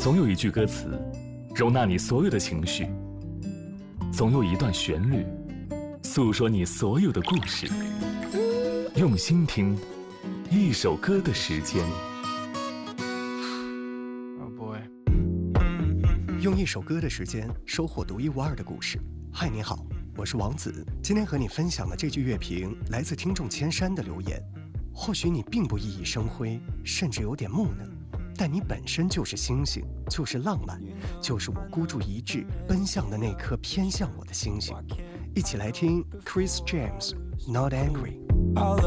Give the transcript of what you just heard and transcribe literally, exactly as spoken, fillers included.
总有一句歌词，容纳你所有的情绪；总有一段旋律，诉说你所有的故事。用心听，一首歌的时间。 Oh boy. 用一首歌的时间，收获独一无二的故事。嗨，你好，我是王子。今天和你分享的这句乐评，来自听众千山的留言。或许你并不熠熠生辉，甚至有点木讷，但你本身就是星星，就是浪漫，就是我孤注一掷奔向的那颗偏向我的星星。一起来听 Chris James Not Angry。